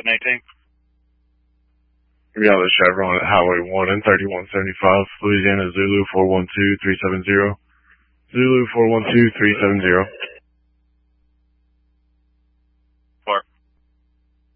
maintain. Yeah, the Chevron at Highway 1 and 3175, Louisiana Zulu 412370. Zulu 412370.